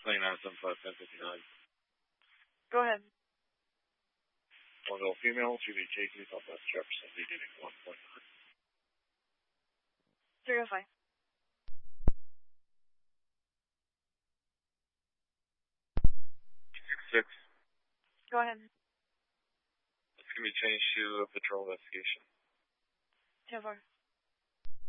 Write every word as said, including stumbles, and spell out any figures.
twenty-nine seventy-five, ten fifty-nine. Go ahead. One male female, to the J T Southwest Jefferson, beginning one point nine. Verify. six six. Go ahead. It's going to be changed to a patrol investigation. ten four.